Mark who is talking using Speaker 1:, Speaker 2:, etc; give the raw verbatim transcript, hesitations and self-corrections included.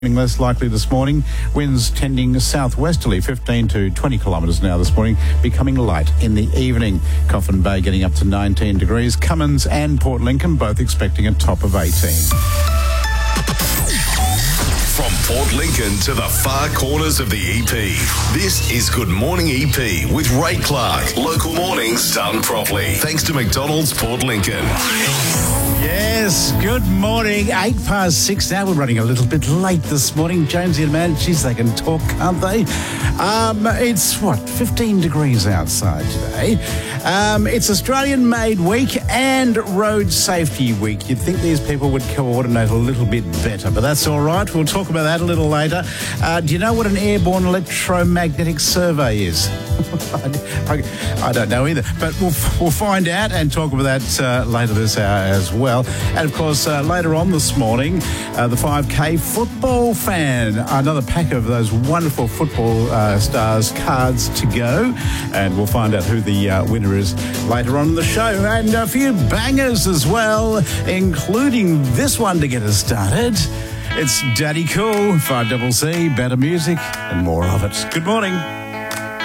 Speaker 1: Less likely this morning. Winds tending southwesterly, fifteen to twenty kilometres an hour this morning, becoming light in the evening. Coffin Bay getting up to nineteen degrees. Cummins and Port Lincoln both expecting a top of eighteen.
Speaker 2: From Port Lincoln to the far corners of the E P, this is Good Morning E P with Ray Clark. Local mornings done properly. Thanks to McDonald's Port Lincoln.
Speaker 1: Yes, good morning. Eight past six now. We're running a little bit late this morning. Jonesy and man, geez, they can talk, can't they? Um, it's, what, fifteen degrees outside today. Um, it's Australian Made Week and Road Safety Week. You'd think these people would coordinate a little bit better, but that's all right. We'll talk about that a little later. Uh, do you know what an airborne electromagnetic survey is? I, I don't know either, but we'll, we'll find out and talk about that uh, later this hour as well. And of course, uh, later on this morning, uh, the five K football fan, another pack of those wonderful football uh, stars cards to go, and we'll find out who the uh, winner is later on in the show. And a few bangers as well, including this one to get us started. It's Daddy Cool, five C C, better music and more of it. Good morning.